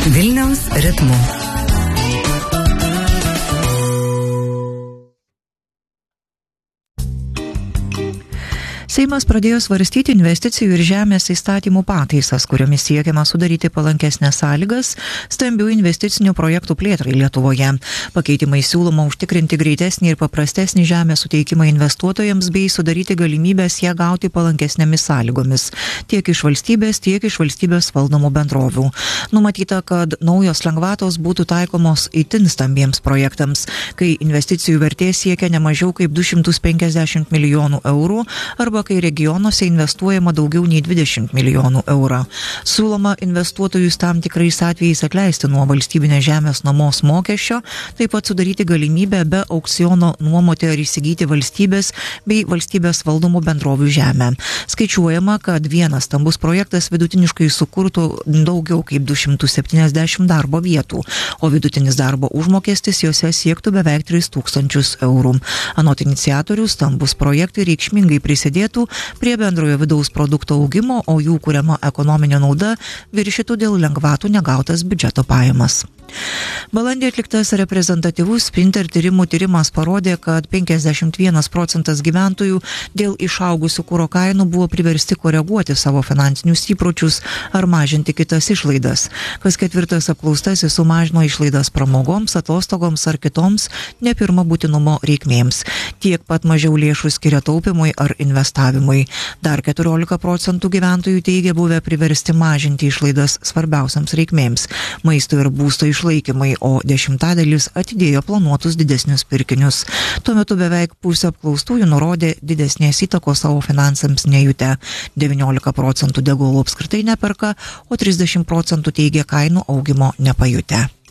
Vilniaus ritmu. Seimas pradėjo svarstyti investicijų ir žemės įstatymų pataisas, kuriomis siekiama sudaryti palankesnės sąlygas stambių investicinių projektų plėtrai Lietuvoje. Pakeitimai siūloma užtikrinti greitesnį ir paprastesnį žemės suteikimą investuotojams bei sudaryti galimybės ją gauti palankesnėmis sąlygomis tiek iš valstybės valdomų bendrovių. Numatyta, kad naujos lengvatos būtų taikomos itin stambiems projektams, kai investicijų vertė siekia ne mažiau kaip 250 milijonų eurų arba kai regionuose investuojama daugiau nei 20 milijonų eurų. Siūloma investuotojus tam tikrais atvejais atleisti nuo valstybinės žemės nuomos mokesčio, taip pat sudaryti galimybę be aukciono nuomoti ar įsigyti valstybės bei valstybės valdomų bendrovių žemę. Skaičiuojama, kad vienas stambus projektas vidutiniškai sukurtų daugiau kaip 270 darbo vietų, o vidutinis darbo užmokestis juose siektų beveik 3000 eurų. Anot iniciatorių, stambus projektai reikšmingai prisidėtų prie bendrojo vidaus produkto augimo, o jų kuriama ekonominė nauda viršytų dėl lengvatų negautas biudžeto pajamas. Balandį atliktas reprezentatyvus Sprinter tyrimų tyrimas parodė, kad 51% gyventojų dėl išaugusių kuro kainų buvo priversti koreguoti savo finansinius įpročius ar mažinti kitas išlaidas. Kas ketvirtas apklaustasis sumažino išlaidas pramogoms, atostogoms ar kitoms ne pirmo būtinumo reikmėms. Tiek pat mažiau lėšų skiria taupimui ar investavimui. Dar 14% gyventojų teigia buvę priversti mažinti išlaidas svarbiausiams reikmėms – maisto ir būsto išlaikymai, o 10% atidėjo planuotus didesnius pirkinius. Tuo metu beveik pusė apklaustųjų nurodė didesnės įtakos savo finansams nejutę. 19% degalų apskritai neperka, o 30% teigia kainų augimo nepajutę.